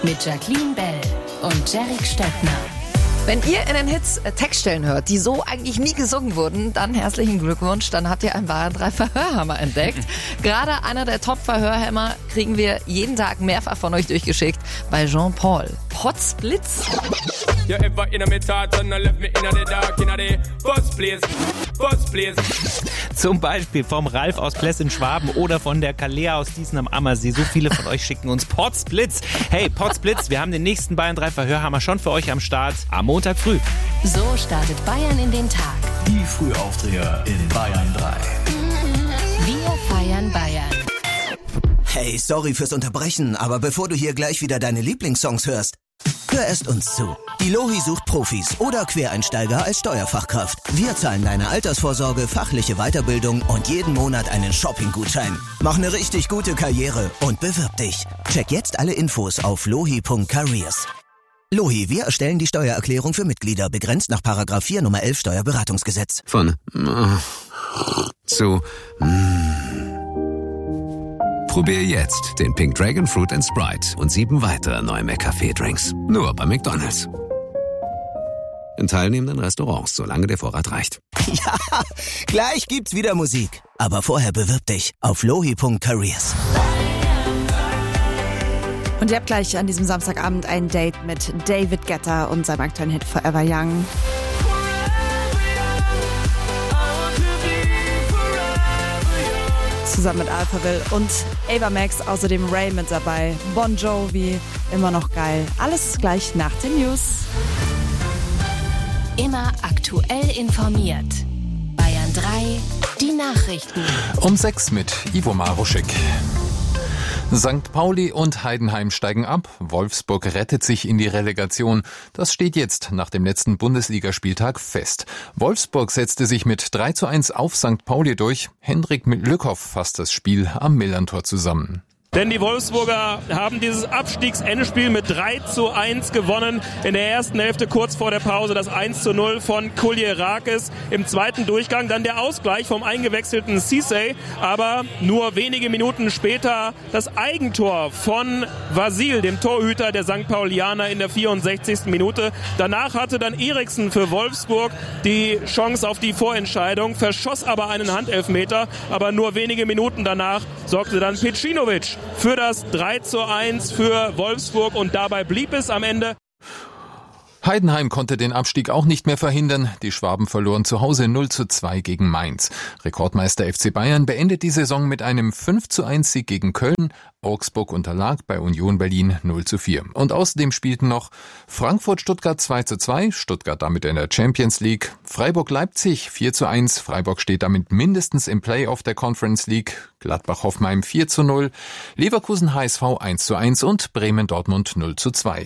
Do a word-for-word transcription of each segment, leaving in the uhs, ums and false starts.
Mit Jacqueline Bell und Jerick Stettner. Wenn ihr in den Hits äh, Textstellen hört, die so eigentlich nie gesungen wurden, dann herzlichen Glückwunsch, dann habt ihr einen Bayern drei Verhörhammer entdeckt. Gerade einer der Top-Verhörhammer kriegen wir jeden Tag mehrfach von euch durchgeschickt bei Jean-Paul. Potzblitz. Zum Beispiel vom Ralf aus Pless in Schwaben oder von der Kalea aus Diesen am Ammersee. So viele von euch schicken uns Potzblitz. Hey, Potzblitz, wir haben den nächsten Bayern drei Verhörhammer schon für euch am Start am Montag früh. So startet Bayern in den Tag. Die Frühaufdreher in Bayern drei. Wir feiern Bayern. Hey, sorry fürs Unterbrechen, aber bevor du hier gleich wieder deine Lieblingssongs hörst, hör erst uns zu. Die Lohi sucht Profis oder Quereinsteiger als Steuerfachkraft. Wir zahlen deine Altersvorsorge, fachliche Weiterbildung und jeden Monat einen Shopping-Gutschein. Mach eine richtig gute Karriere und bewirb dich. Check jetzt alle Infos auf lohi punkt careers. Lohi, wir erstellen die Steuererklärung für Mitglieder, begrenzt nach Paragraph vier Nummer elf Steuerberatungsgesetz. Von äh, zu äh. Probier jetzt den Pink Dragon Fruit and Sprite und sieben weitere neue McCafé-Drinks. Nur bei McDonald's. In teilnehmenden Restaurants, solange der Vorrat reicht. Ja, gleich gibt's wieder Musik. Aber vorher bewirb dich auf lohi punkt careers. Und ihr habt gleich an diesem Samstagabend ein Date mit David Guetta und seinem aktuellen Hit Forever Young. Zusammen mit Alphaville und Ava Max, außerdem Ray mit dabei. Bon Jovi, immer noch geil. Alles gleich nach den News. Immer aktuell informiert. Bayern drei, die Nachrichten. Um sechs mit Ivo Maruschek. Sankt Pauli und Heidenheim steigen ab. Wolfsburg rettet sich in die Relegation. Das steht jetzt nach dem letzten Bundesligaspieltag fest. Wolfsburg setzte sich mit drei zu eins auf Sankt Pauli durch. Hendrik Lückhoff fasst das Spiel am Millantor zusammen. Denn die Wolfsburger haben dieses Abstiegsendspiel mit drei zu eins gewonnen. In der ersten Hälfte kurz vor der Pause das eins zu null von Kuljerakis. Im zweiten Durchgang dann der Ausgleich vom eingewechselten Cissé. Aber nur wenige Minuten später das Eigentor von Vasil, dem Torhüter der Sankt Paulianer in der vierundsechzigsten Minute. Danach hatte dann Eriksen für Wolfsburg die Chance auf die Vorentscheidung, verschoss aber einen Handelfmeter. Aber nur wenige Minuten danach sorgte dann Pecinovic für das drei zu eins für Wolfsburg und dabei blieb es am Ende. Heidenheim konnte den Abstieg auch nicht mehr verhindern. Die Schwaben verloren zu Hause null zu zwei gegen Mainz. Rekordmeister F C Bayern beendet die Saison mit einem fünf zu eins Sieg gegen Köln. Augsburg unterlag bei Union Berlin null zu vier. Und außerdem spielten noch Frankfurt-Stuttgart zwei zu zwei, Stuttgart damit in der Champions League. Freiburg-Leipzig vier zu eins, Freiburg steht damit mindestens im Playoff der Conference League. Gladbach-Hoffenheim vier zu null, Leverkusen-H S V eins zu eins und Bremen-Dortmund null zu zwei.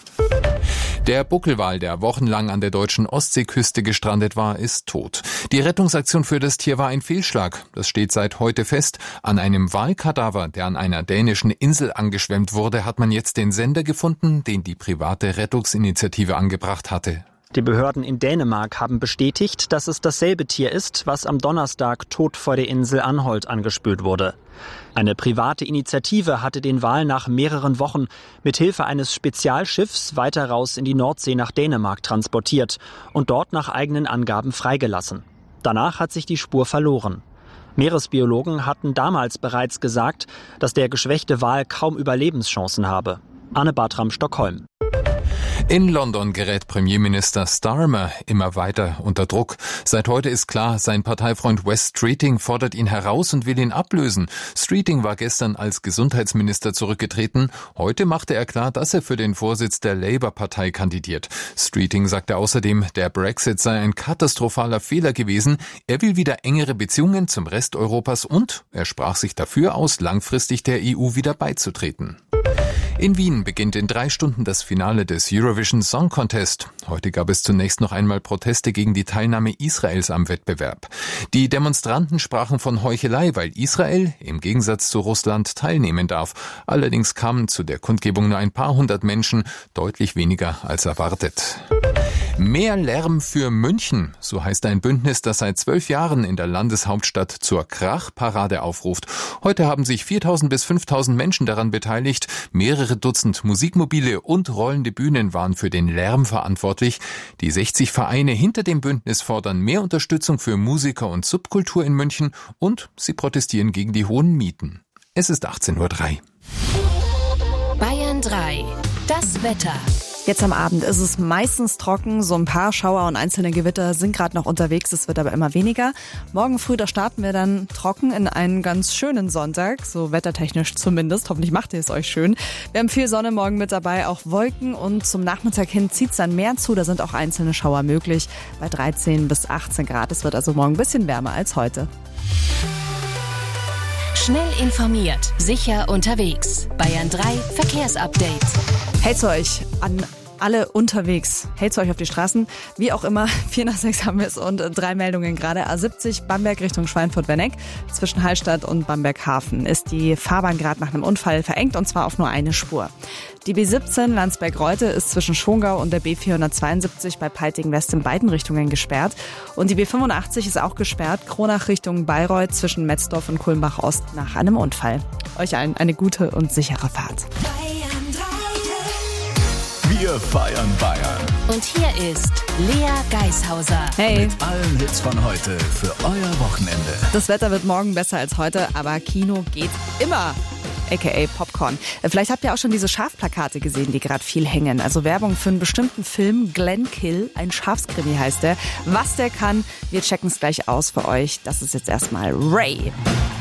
Der Buckelwal, der wochenlang an der deutschen Ostseeküste gestrandet war, ist tot. Die Rettungsaktion für das Tier war ein Fehlschlag. Das steht seit heute fest. An einem Walkadaver, der an einer dänischen Insel angeschwemmt wurde, hat man jetzt den Sender gefunden, den die private Rettungsinitiative angebracht hatte. Die Behörden in Dänemark haben bestätigt, dass es dasselbe Tier ist, was am Donnerstag tot vor der Insel Anholt angespült wurde. Eine private Initiative hatte den Wal nach mehreren Wochen mit Hilfe eines Spezialschiffs weiter raus in die Nordsee nach Dänemark transportiert und dort nach eigenen Angaben freigelassen. Danach hat sich die Spur verloren. Meeresbiologen hatten damals bereits gesagt, dass der geschwächte Wal kaum Überlebenschancen habe. Anne Bartram, Stockholm. In London gerät Premierminister Starmer immer weiter unter Druck. Seit heute ist klar, sein Parteifreund Wes Streeting fordert ihn heraus und will ihn ablösen. Streeting war gestern als Gesundheitsminister zurückgetreten. Heute machte er klar, dass er für den Vorsitz der Labour-Partei kandidiert. Streeting sagte außerdem, der Brexit sei ein katastrophaler Fehler gewesen. Er will wieder engere Beziehungen zum Rest Europas und er sprach sich dafür aus, langfristig der E U wieder beizutreten. In Wien beginnt in drei Stunden das Finale des Eurovision Song Contest. Heute gab es zunächst noch einmal Proteste gegen die Teilnahme Israels am Wettbewerb. Die Demonstranten sprachen von Heuchelei, weil Israel im Gegensatz zu Russland teilnehmen darf. Allerdings kamen zu der Kundgebung nur ein paar hundert Menschen, deutlich weniger als erwartet. Mehr Lärm für München, so heißt ein Bündnis, das seit zwölf Jahren in der Landeshauptstadt zur Krachparade aufruft. Heute haben sich viertausend bis fünftausend Menschen daran beteiligt. Mehrere Dutzend Musikmobile und rollende Bühnen waren für den Lärm verantwortlich. Die sechzig Vereine hinter dem Bündnis fordern mehr Unterstützung für Musiker und Subkultur in München und sie protestieren gegen die hohen Mieten. Es ist achtzehn Uhr drei. Bayern drei. Das Wetter. Jetzt am Abend ist es meistens trocken, so ein paar Schauer und einzelne Gewitter sind gerade noch unterwegs, es wird aber immer weniger. Morgen früh, da starten wir dann trocken in einen ganz schönen Sonntag, so wettertechnisch zumindest, hoffentlich macht ihr es euch schön. Wir haben viel Sonne morgen mit dabei, auch Wolken und zum Nachmittag hin zieht es dann mehr zu, da sind auch einzelne Schauer möglich, bei dreizehn bis achtzehn Grad, es wird also morgen ein bisschen wärmer als heute. Schnell informiert, sicher unterwegs. Bayern drei Verkehrsupdate. Hält's euch an alle unterwegs. Hält's euch auf die Straßen. Wie auch immer, vier nach sechs haben wir es und drei Meldungen gerade. A siebzig Bamberg Richtung Schweinfurt-Wenneck. Zwischen Hallstatt und Bamberg-Hafen ist die Fahrbahn gerade nach einem Unfall verengt und zwar auf nur eine Spur. Die B siebzehn Landsberg-Reutte ist zwischen Schongau und der B vierhundertzweiundsiebzig bei Peiting West in beiden Richtungen gesperrt. Und die B fünfundachtzig ist auch gesperrt, Kronach Richtung Bayreuth zwischen Metzdorf und Kulmbach Ost nach einem Unfall. Euch allen eine gute und sichere Fahrt. Wir feiern Bayern. Und hier ist Lea Geishauser. Hey. Mit allen Hits von heute für euer Wochenende. Das Wetter wird morgen besser als heute, aber Kino geht immer. aka Popcorn. Vielleicht habt ihr auch schon diese Schafplakate gesehen, die gerade viel hängen. Also Werbung für einen bestimmten Film, Glenn Kill, ein Schafskrimi heißt der. Was der kann, wir checken es gleich aus für euch. Das ist jetzt erstmal Ray.